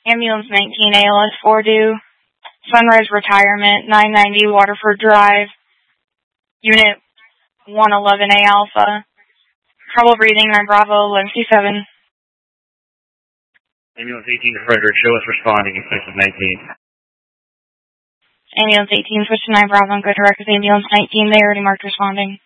Ambulance 19, ALS 4 due. Sunrise Retirement, 990 Waterford Drive. Unit 111A Alpha. Trouble breathing, 9 Bravo, 11C7. Ambulance 18 to Frederick, show us responding, effective 19. Ambulance 18, switch to 9 Bravo, and go direct with Ambulance 19, they already marked responding.